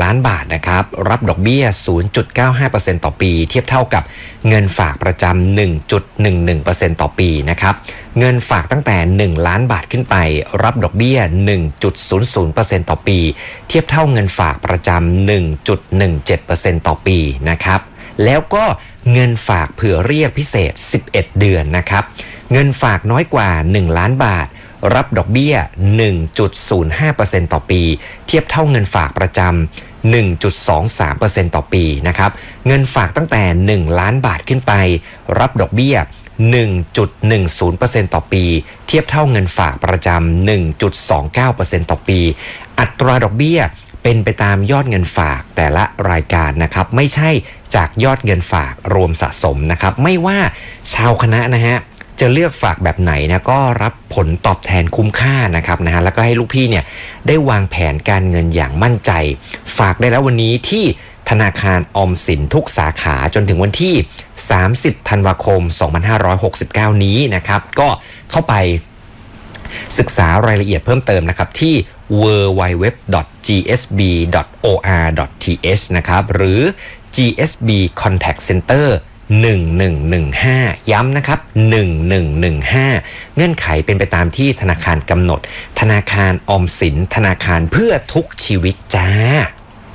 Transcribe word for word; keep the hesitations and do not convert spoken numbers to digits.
ล้านบาทนะครับรับดอกเบี้ย ศูนย์จุดเก้าห้าเปอร์เซ็นต์ ต่อปีเทียบเท่ากับเงินฝากประจำ หนึ่งจุดหนึ่งหนึ่งเปอร์เซ็นต์ ต่อปีนะครับเงินฝากตั้งแต่หนึ่งล้านบาทขึ้นไปรับดอกเบี้ย หนึ่งจุดศูนย์ศูนย์เปอร์เซ็นต์ ต่อปีเทียบเท่าเงินฝากประจำ หนึ่งจุดหนึ่งเจ็ดเปอร์เซ็นต์ ต่อปีนะครับแล้วก็เงินฝากเผื่อเรียกพิเศษสิบเอ็ดเดือนนะครับเงินฝากน้อยกว่าหนึ่งล้านบาทรับดอกเบี้ย หนึ่งจุดศูนย์ห้าเปอร์เซ็นต์ ต่อปีเทียบเท่าเงินฝากประจำ หนึ่งจุดสองสามเปอร์เซ็นต์ ต่อปีนะครับเงินฝากตั้งแต่หนึ่งล้านบาทขึ้นไปรับดอกเบี้ย หนึ่งจุดหนึ่งศูนย์เปอร์เซ็นต์ ต่อปีเทียบเท่าเงินฝากประจำ หนึ่งจุดสองเก้าเปอร์เซ็นต์ ต่อปีอัตราดอกเบี้ยเป็นไปตามยอดเงินฝากแต่ละรายการนะครับไม่ใช่จากยอดเงินฝากรวมสะสมนะครับไม่ว่าชาวคณะนะฮะจะเลือกฝากแบบไหนนะก็รับผลตอบแทนคุ้มค่านะครับนะฮะแล้วก็ให้ลูกพี่เนี่ยได้วางแผนการเงินอย่างมั่นใจฝากได้แล้ววันนี้ที่ธนาคารออมสินทุกสาขาจนถึงวันที่สามสิบธันวาคมสองพันห้าร้อยหกสิบเก้านี้นะครับก็เข้าไปศึกษารายละเอียดเพิ่มเติมนะครับที่ ดับเบิลยู ดับเบิลยู ดับเบิลยู ดอท จี เอส บี ดอท โอ อาร์ ดอท ที เอช นะครับหรือ จี เอส บี Contact Center หนึ่งหนึ่งหนึ่งห้าย้ำนะครับหนึ่งหนึ่งหนึ่งห้าเงื่อนไขเป็นไปตามที่ธนาคารกำหนดธนาคารออมสินธนาคารเพื่อทุกชีวิตจ้า